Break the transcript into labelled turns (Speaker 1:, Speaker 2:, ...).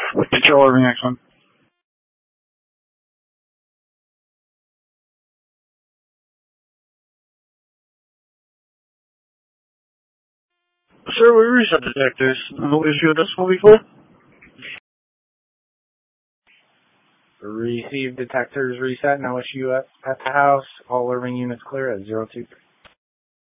Speaker 1: Control Irving X1. Sir, we reset detectors. No issue with this one before?
Speaker 2: Receive detectors reset. No issue at the house. All Irving units clear at 023.